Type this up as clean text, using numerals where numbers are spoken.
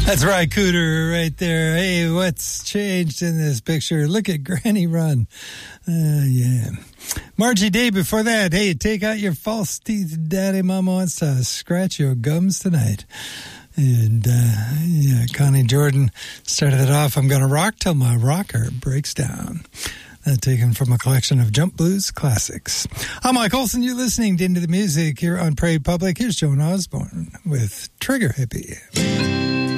That's right, Cooter, right there. Hey, what's changed in this picture? Look at Granny run. Yeah. Margie Day before that. Hey, take out your false teeth. Daddy Mama wants to scratch your gums tonight. And, yeah, Connie Jordan started it off. I'm going to rock till my rocker breaks down. Taken from a collection of Jump Blues classics. I'm Mike Olson. You're listening to Into the Music here on Parade Public. Here's Joan Osborne with Trigger Hippie.